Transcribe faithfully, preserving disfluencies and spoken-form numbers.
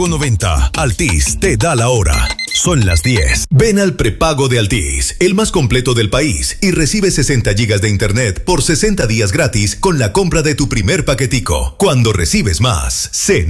noventa. Altis te da la hora. Son las diez. Ven al prepago de Altis, el más completo del país, y recibe sesenta gigas de internet por sesenta días gratis con la compra de tu primer paquetico. Cuando recibes más, se